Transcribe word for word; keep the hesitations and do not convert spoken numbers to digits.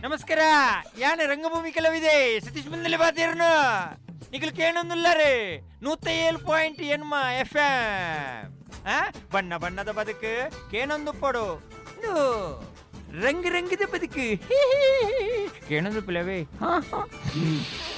ನಮಸ್ಕಾರ. ಯಾನ ರಂಗಭೂಮಿ ಕೆಲವಿದೆ ಸತೀಶ್ ಬಂದಲ್ಲಿ ಬಾತಿರ್ನು ನಿಖಲ್ ಕೇಳೊಂದಿಲ್ಲರೇ ನೂತ್ತ ಏಳು ಪಾಯಿಂಟ್ ಎನ್ಮ ಎಫ್ ಎಂ ಬಣ್ಣ ಬಣ್ಣದ ಬದುಕು ಕೇನೊಂದು ಪಡು ರಂಗ ರಂಗದ ಬದುಕು ಕೇಳೊಂದು ಪಿಲವೇ.